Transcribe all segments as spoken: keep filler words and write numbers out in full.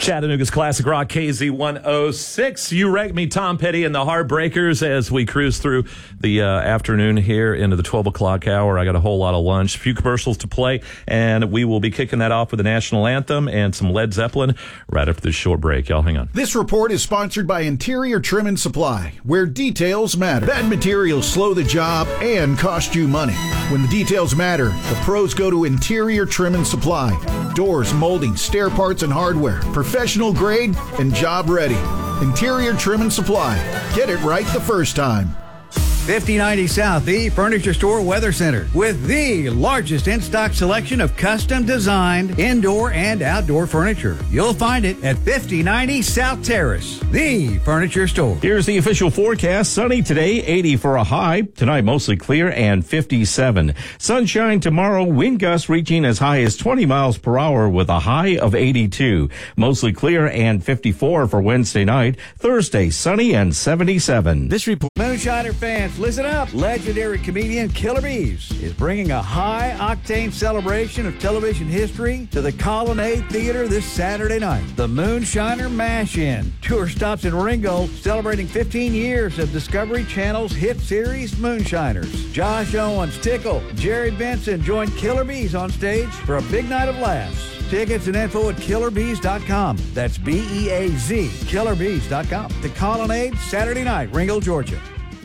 Chattanooga's Classic Rock K Z one oh six. You Wreck Me, Tom Petty and the Heartbreakers as we cruise through the uh, afternoon here into the twelve o'clock hour. I got a whole lot of lunch, a few commercials to play, and we will be kicking that off with the national anthem and some Led Zeppelin right after this short break. Y'all hang on. This report is sponsored by Interior Trim and Supply, where details matter. Bad materials slow the job and cost you money. When the details matter, the pros go to Interior Trim and Supply. Doors, molding, stair parts, and hardware. Professional grade and job ready. Interior Trim and Supply. Get it right the first time. fifty ninety South, the Furniture Store Weather Center, with the largest in-stock selection of custom designed indoor and outdoor furniture. You'll find it at fifty ninety South Terrace, the Furniture Store. Here's the official forecast. Sunny today, eighty for a high. Tonight, mostly clear and fifty-seven. Sunshine tomorrow, wind gusts reaching as high as twenty miles per hour with a high of eighty-two. Mostly clear and fifty-four for Wednesday night. Thursday, sunny and seventy-seven. This report. Moonshiner fans, listen up. Legendary comedian Killer Bees is bringing a high-octane celebration of television history to the Colonnade Theater this Saturday night. The Moonshiner Mash-In. Tour stops in Ringgold, celebrating fifteen years of Discovery Channel's hit series Moonshiners. Josh Owens, Tickle, Jerry Benson join Killer Bees on stage for a big night of laughs. Tickets and info at killer bees dot com. That's B E A Z, killer bees dot com. The Colonnade, Saturday night, Ringgold, Georgia.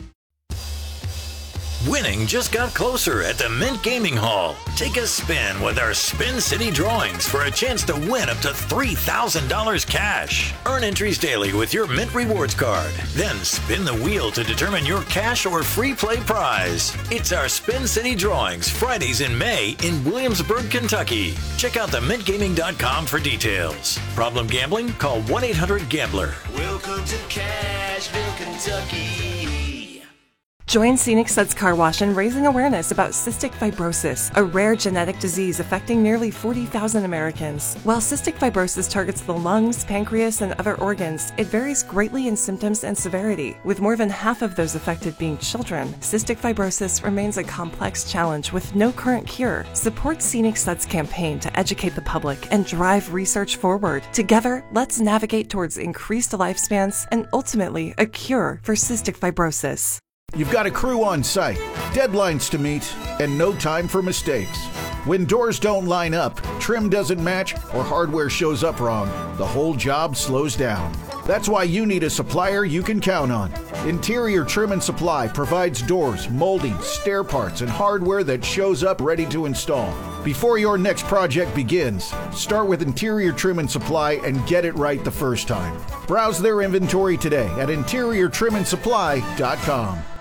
Winning just got closer at the Mint Gaming Hall. Take a spin with our Spin City drawings for a chance to win up to three thousand dollars cash. Earn entries daily with your Mint Rewards card. Then spin the wheel to determine your cash or free play prize. It's our Spin City drawings Fridays in May in Williamsburg, Kentucky. Check out the mint gaming dot com for details. Problem gambling? Call one eight hundred gambler. Welcome to Cashville, Kentucky. Join Scenic Suds Car Wash in raising awareness about cystic fibrosis, a rare genetic disease affecting nearly forty thousand Americans. While cystic fibrosis targets the lungs, pancreas, and other organs, it varies greatly in symptoms and severity. With more than half of those affected being children, cystic fibrosis remains a complex challenge with no current cure. Support Scenic Suds' campaign to educate the public and drive research forward. Together, let's navigate towards increased lifespans and ultimately a cure for cystic fibrosis. You've got a crew on site, deadlines to meet, and no time for mistakes. When doors don't line up, trim doesn't match, or hardware shows up wrong, the whole job slows down. That's why you need a supplier you can count on. Interior Trim and Supply provides doors, molding, stair parts, and hardware that shows up ready to install. Before your next project begins, start with Interior Trim and Supply and get it right the first time. Browse their inventory today at interior trim and supply dot com.